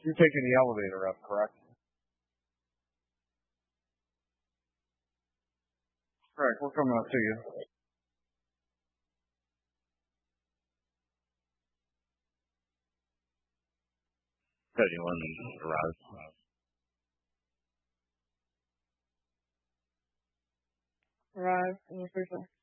You're taking the elevator up, correct? Correct. We're coming up to you. 71 arrives. Arrive in the first one.